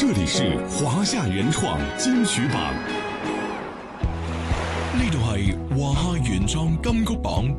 这里是華夏原創金曲榜， 呢度係華夏原創金曲榜。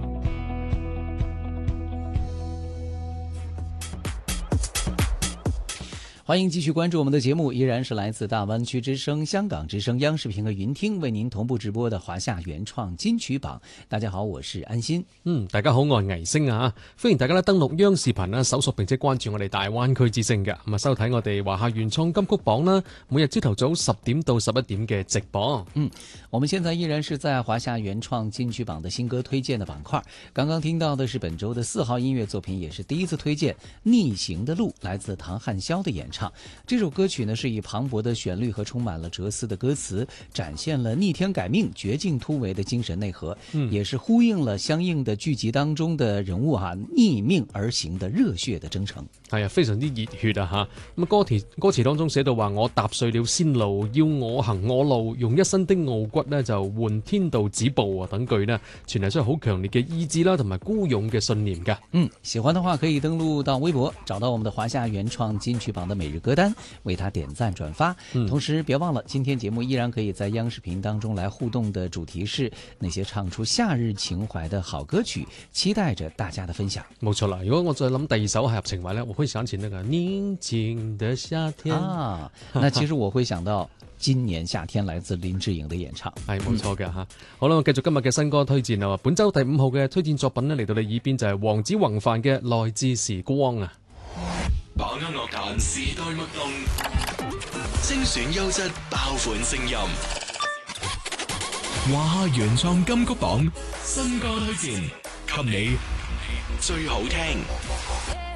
欢迎继续关注我们的节目，依然是来自大湾区之声、香港之声、央视频和云聽為您同步直播的華夏原創金曲榜。大家好，我是安心。 大家好，我係倪星啊！歡迎大家登錄央視頻啦，搜索並且關注我哋大灣區之聲嘅，咁啊收睇我哋華夏原創金曲榜啦，每日朝頭早10點到11點嘅直播。 我們現在依然是在華夏原創金曲榜的新歌推薦的板塊。剛剛聽到的是本周的4號音樂作品，也是第一次推薦《逆行的路》，來自唐漢霄的演唱。這首歌曲呢是以磅礴的旋律和充滿了哲思的歌詞，展現了逆天改命、絕境突圍的精神內核，也是呼應了相應的劇集當中的人物逆命而行的熱血的征程。 係啊，非常之熱血啊吓！咁歌詞當中寫到話，我踏碎了仙路，要我行我路，用一身的傲骨呢就換天道止步啊！等句呢，傳遞出好強烈嘅意志啦，同埋孤勇嘅信念噶。 喜歡的話可以登錄到微博，找到我們的華夏原創金曲榜的每日歌單，為他點讚轉發。同時別忘了，今天節目依然可以在央視頻當中來互動的主題是那些唱出夏日情懷的好歌曲，期待着大家的分享。 冇錯啦，如果我再諗第二首係合情懷呢，我會想起那個寧靜的夏天啊。那其實我會想到今年夏天來自林志穎的演唱。 係冇錯嘅吓。好啦，我繼續今日嘅新歌推薦啦。本周第5號嘅推薦作品呢，嚟到你耳邊就係黃子弘範嘅來自時光啊。 把握樂壇時代脈動，精選優質爆款聲音。華夏原創金曲榜新歌推薦，給你最好聽。